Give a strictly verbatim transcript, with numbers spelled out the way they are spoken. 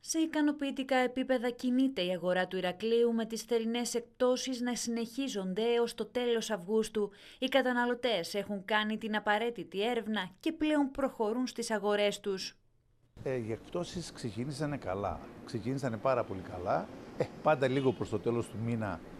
Σε ικανοποιητικά επίπεδα κινείται η αγορά του Ηρακλείου, με τις θερινές εκπτώσεις να συνεχίζονται έως το τέλος Αυγούστου. Οι καταναλωτές έχουν κάνει την απαραίτητη έρευνα και πλέον προχωρούν στις αγορές τους. Ε, οι εκπτώσεις ξεκίνησαν καλά. Ξεκίνησαν πάρα πολύ καλά. Ε, πάντα λίγο προς το τέλος του μήνα